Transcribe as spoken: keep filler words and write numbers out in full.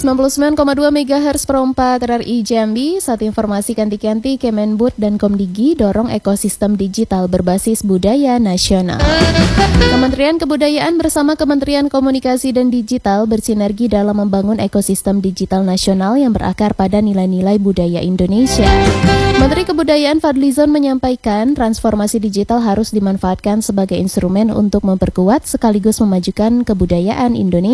sembilan puluh sembilan koma dua megahertz per empat R R I Jambi. Saat informasi kanti-kanti Kemenbud dan Komdigi dorong ekosistem digital berbasis budaya nasional. Kementerian Kebudayaan bersama Kementerian Komunikasi dan Digital bersinergi dalam membangun ekosistem digital nasional yang berakar pada nilai-nilai budaya Indonesia. Menteri Kebudayaan Fadlizon menyampaikan transformasi digital harus dimanfaatkan sebagai instrumen untuk memperkuat sekaligus memajukan kebudayaan Indonesia.